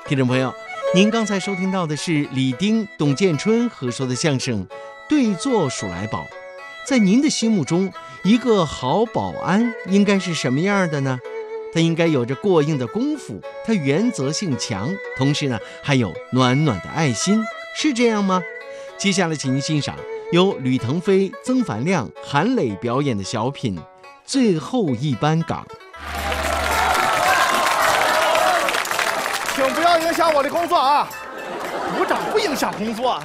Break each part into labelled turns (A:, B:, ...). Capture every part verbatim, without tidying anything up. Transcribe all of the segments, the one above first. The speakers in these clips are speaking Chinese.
A: 听众朋友，您刚才收听到的是李丁、董建春合说的相声《对坐数来宝》。在您的心目中，一个好保安应该是什么样的呢？他应该有着过硬的功夫，他原则性强，同时呢还有暖暖的爱心，是这样吗？接下来请您欣赏由吕腾飞、曾凡亮、韩磊表演的小品《最后一班岗》。
B: 请不要影响我的工作啊！鼓掌不影响工作。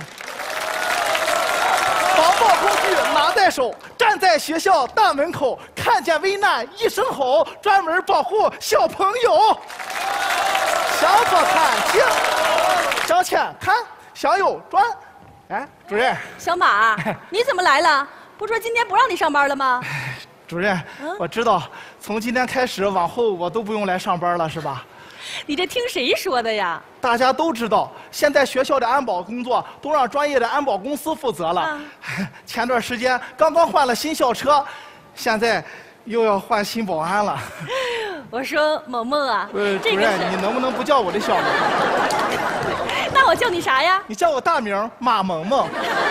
B: 防暴工具拿在手，站在学校大门口，看见危难一声吼，专门保护小朋友。向左看齐，向前看，向右转。哎，主任，
C: 小马，你怎么来了？不说今天不让你上班了吗？
B: 主任，嗯、我知道，从今天开始往后我都不用来上班了，是吧？
C: 你这听谁说的呀？
B: 大家都知道，现在学校的安保工作都让专业的安保公司负责了。啊、前段时间刚刚换了新校车，现在又要换新保安了。
C: 我说萌萌啊，
B: 呃，主任，你能不能不叫我的小名？
C: 那我叫你啥呀？
B: 你叫我大名马萌萌。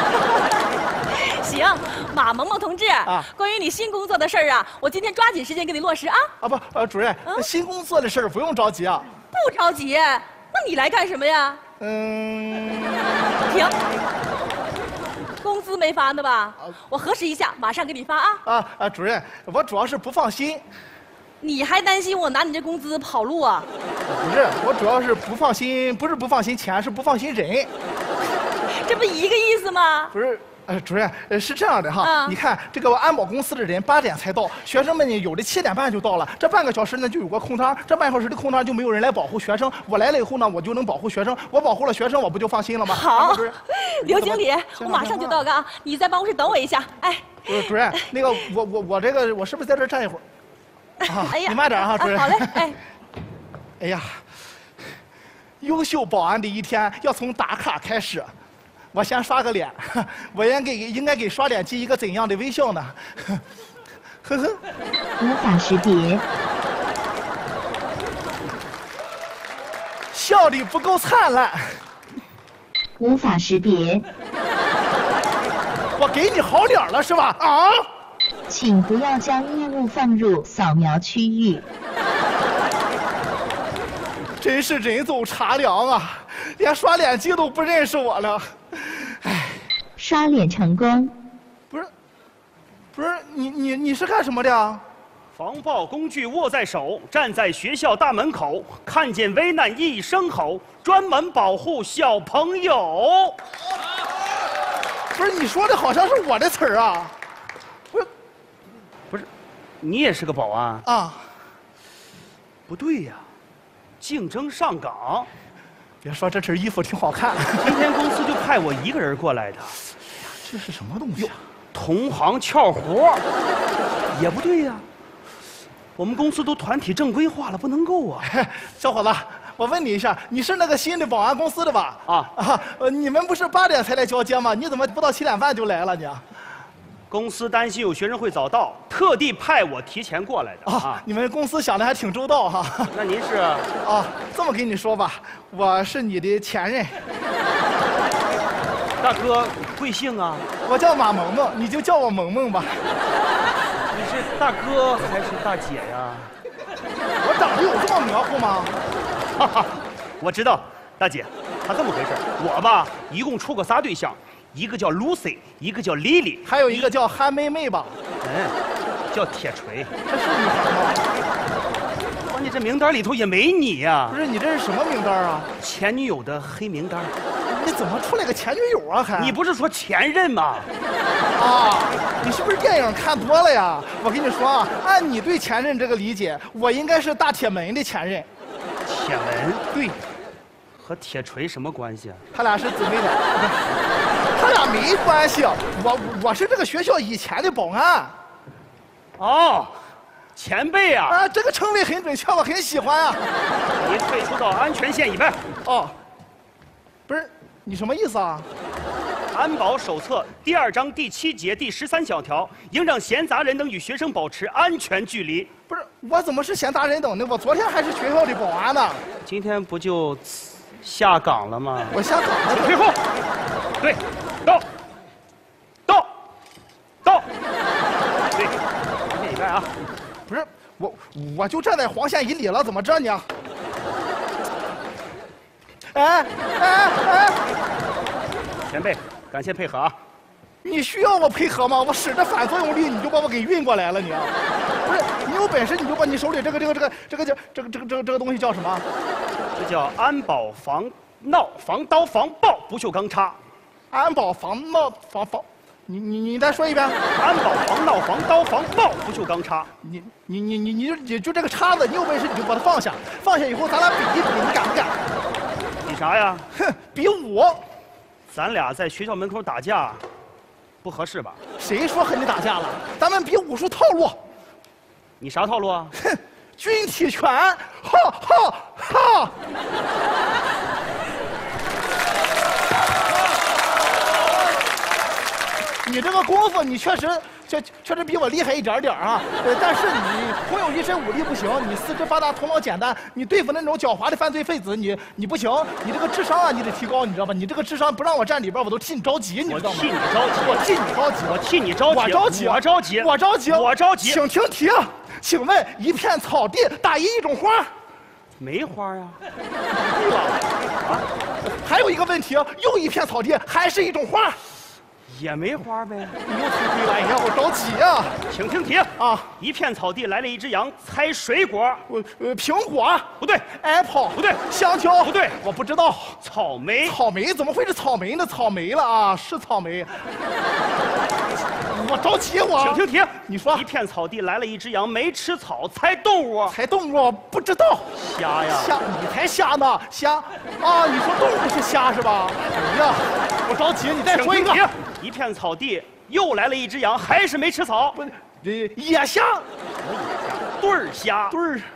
C: 行，马萌萌同志啊，关于你新工作的事儿啊，我今天抓紧时间给你落实啊。
B: 啊不，呃，主任，嗯、新工作的事儿不用着急啊。
C: 不着急，那你来干什么呀？
B: 嗯。
C: 停。工资没发呢吧？啊、我核实一下，马上给你发啊。
B: 啊啊，主任，我主要是不放心。
C: 你还担心我拿你这工资跑路啊？
B: 不是，我主要是不放心，不是不放心钱，是不放心人。
C: 这不一个意思吗？
B: 不是。呃，主任，呃，是这样的哈，嗯、你看这个安保公司的人八点才到，学生们呢有的七点半就到了，这半个小时呢就有个空档，这半小时的空档就没有人来保护学生，我来了以后呢，我就能保护学生，我保护了学生，我不就放心了吗？
C: 好，刘经理，我马上就到岗啊，你在办公室等我一下。哎，
B: 不是主任，那个我我我这个我是不是在这站一会儿？啊，
C: 哎呀，
B: 你慢点哈，主任。
C: 好嘞，哎，
B: 哎呀，优秀保安的一天要从打卡开始。我先刷个脸，我应该应该给刷脸寄一个怎样的微笑呢？呵呵。
D: 无法识别。
B: 笑得不够灿烂。
D: 无法识别。
B: 我给你好脸了是吧？啊！
D: 请不要将异物放入扫描区域。
B: 真是人走茶凉啊！连刷脸机都不认识我了。唉，
D: 刷脸成功。
B: 不是，不是你你你是干什么的啊？
E: 防暴工具握在手，站在学校大门口，看见危难一声吼，专门保护小朋友。
B: 不是，你说的好像是我的词儿啊。不是，
E: 不是，你也是个保安
B: 啊？
E: 不对呀，竞争上岗。
B: 别说这身衣服挺好看，
E: 今天公司就派我一个人过来的。哎呀，
B: 这是什么东西啊？
E: 同行撬活，也不对呀。我们公司都团体正规化了，不能够啊。
B: 小伙子，我问你一下，你是那个新的保安公司的吧？
E: 啊
B: 啊，呃，你们不是八点才来交接吗？你怎么不到七点半就来了你？
E: 公司担心有学生会早到，特地派我提前过来的。
B: 啊，你们公司想的还挺周到哈。
E: 那您是？
B: 啊，这么跟你说吧，我是你的前任。
E: 大哥，贵姓啊？
B: 我叫马萌萌，你就叫我萌萌吧。
E: 你是大哥还是大姐呀？
B: 我长得有这么模糊吗？
E: 哈哈，我知道，大姐，他这么回事，我吧一共处过仨对象。一个叫 Lucy， 一个叫 Lily，
B: 还有一个叫憨妹妹吧？
E: 嗯，叫铁锤。
B: 这是你吗？
E: 关键这名单里头也没你呀、啊。
B: 不是，你这是什么名单啊？
E: 前女友的黑名单。
B: 你怎么出来个前女友啊？还？
E: 你不是说前任吗？
B: 啊，你是不是电影看多了呀？我跟你说啊，按你对前任这个理解，我应该是大铁门的前任。
E: 铁门？
B: 对。
E: 和铁锤什么关系啊？
B: 他俩是姊妹俩，他俩没关系。我我是这个学校以前的保安。
E: 哦，前辈啊！
B: 啊，这个称谓很准确，我很喜欢啊。
E: 您退出到安全线以外。
B: 哦，不是，你什么意思啊？
E: 安保手册第二章第七节第十三小条，应让闲杂人等与学生保持安全距离。
B: 不是，我怎么是闲杂人等呢？我昨天还是学校的保安呢。
E: 今天不就下岗了吗？
B: 我下岗了。
E: 退后。对，到，到，到。对，黄线以外啊。
B: 不是我，我就站在黄线以里了，怎么着你？哎哎哎！
E: 前辈，感谢配合啊。
B: 你需要我配合吗？我使着反作用力，你就把我给运过来了，你。不是，你有本事你就把你手里这个这个这个这个叫这个这个这个这个东西叫什么？
E: 这叫安保防闹防刀防爆不锈钢叉。
B: 安保防闹防防，你你你再说一遍。
E: 安保防闹防刀防爆不锈钢叉。
B: 你你你你你就你就这个叉子，你有本事你就把它放下，放下以后咱俩比一比，你敢不敢？
E: 比啥呀？
B: 哼，比武。
E: 咱俩在学校门口打架，不合适吧？
B: 谁说和你打架了？咱们比武术套路。
E: 你啥套路啊？
B: 哼，军体拳，哈哈哈！你这个功夫，你确实确确实比我厉害一点点啊。呃，但是你空有一身武力不行，你四肢发达，头脑简单，你对付那种狡猾的犯罪分子，你你不行。你这个智商啊，你得提高，你知道吧？你这个智商不让我站里边，我都替你着急，你知道吗？
E: 我替你着急，
B: 我替你着急，
E: 我替你着急，
B: 我着急，
E: 我着急，
B: 我着急，
E: 我着急。
B: 请听题，请问一片草地打一一种花？
E: 梅花呀。
B: 对了，啊，还有一个问题，又一片草地，还是一种花。
E: 也没花呗。
B: 你又猜对了，你让我着急呀！
E: 请听题
B: 啊！
E: 一片草地来了一只羊，猜水果。
B: 我呃，苹果
E: 不对
B: ，apple
E: 不对，
B: 香蕉
E: 不对，
B: 我不知道。
E: 草莓
B: 草莓怎么会是草莓呢？草莓了啊，是草莓。我着急，我。
E: 请听题，
B: 你说。
E: 一片草地来了一只羊，没吃草，猜动物。
B: 猜动物不知道。
E: 虾呀。
B: 虾，你才虾呢，虾啊！你说动物是虾是吧？哎呀，我着急，你再说一个。
E: 一片草地又来了一只羊，还是没吃草。
B: 不，呃，野虾。
E: 对儿虾。
B: 对儿。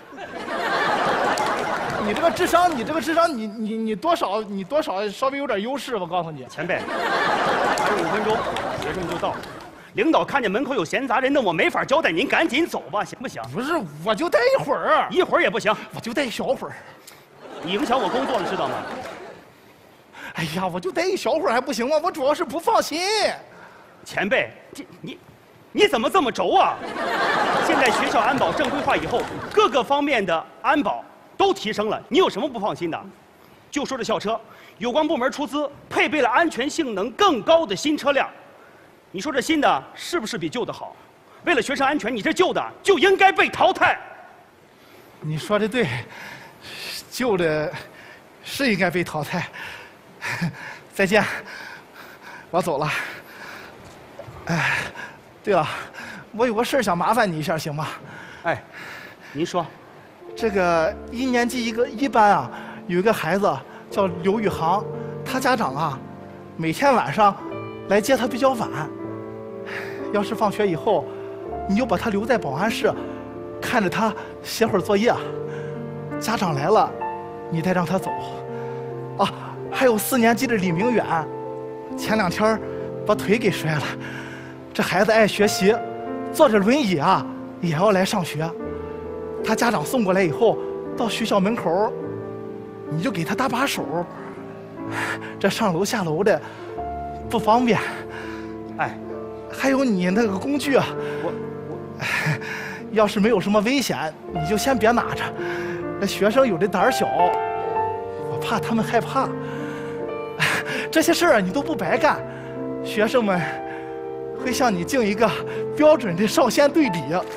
B: 你这个智商，你这个智商，你你你多少，你多少稍微有点优势，我告诉你。
E: 前辈，还有五分钟，学生就到。领导看见门口有闲杂人，那我没法交代，您赶紧走吧，行不行？
B: 不是，我就待一会儿，
E: 一会儿也不行，
B: 我就待一小会儿。
E: 你影响我工作了，知道吗？
B: 哎呀，我就待一小会儿还不行吗？我主要是不放心。
E: 前辈，这你，你怎么这么轴啊？现在学校安保正规化以后，各个方面的安保都提升了，你有什么不放心的？就说这校车，有关部门出资配备了安全性能更高的新车辆，你说这新的是不是比旧的好？为了学生安全，你这旧的就应该被淘汰。
B: 你说的对，旧的是应该被淘汰。再见，我走了。哎，对了，我有个事儿想麻烦你一下，行吗？
E: 哎，您说。
B: 这个一年级一个一班啊，有一个孩子叫刘宇航，他家长啊，每天晚上来接他比较晚。要是放学以后，你就把他留在保安室，看着他写会儿作业。家长来了，你再让他走。啊。还有四年级的李明远，前两天把腿给摔了。这孩子爱学习，坐着轮椅啊也要来上学。他家长送过来以后，到学校门口，你就给他搭把手。这上楼下楼的不方便。
E: 哎，
B: 还有你那个工具啊，我我，要是没有什么危险，你就先别拿着。那学生有的胆儿小，我怕他们害怕。这些事儿你都不白干，学生们会向你敬一个标准的少先队礼，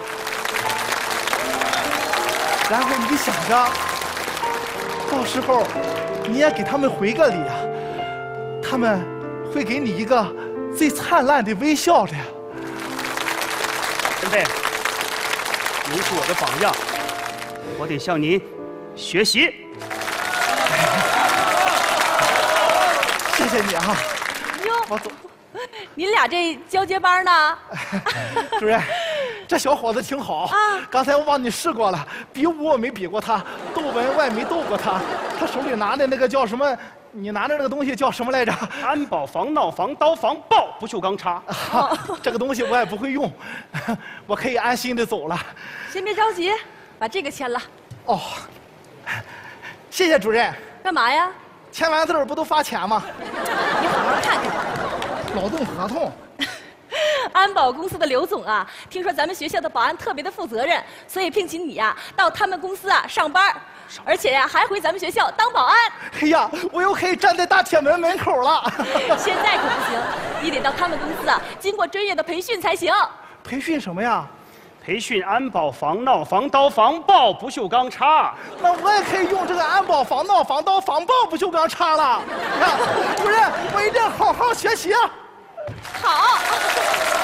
B: 然后你想着，到时候你也给他们回个礼啊，他们会给你一个最灿烂的微笑的。
E: 前辈，您是我的榜样，我得向您学习。
B: 谢谢你啊！
C: 哟，
B: 我走。
C: 您俩这交接班呢？
B: 主任，这小伙子挺好啊。刚才我帮你试过了，比武我没比过他，斗文我也没斗过他。他手里拿的那个叫什么？你拿的那个东西叫什么来着？
E: 安保防闹防刀防爆不锈钢叉。
B: 啊，这个东西我也不会用，我可以安心的走了。
C: 先别着急，把这个签了。
B: 哦，谢谢主任。
C: 干嘛呀？
B: 签完字儿不都发钱吗？
C: 你好好看看。
B: 劳动合同。
C: 安保公司的刘总啊，听说咱们学校的保安特别的负责任，所以聘请你呀、啊、到他们公司啊上班，而且呀、啊、还回咱们学校当保安。
B: 哎呀，我又可以站在大铁门门口了。
C: 现在可不行，你得到他们公司啊经过专业的培训才行。
B: 培训什么呀？
E: 培训安保、防闹、防刀、防爆、不锈钢叉。
B: 那我也可以用这个安保、防闹、防刀、防爆不锈钢叉了。主任，我一定好好学习啊。
C: 好。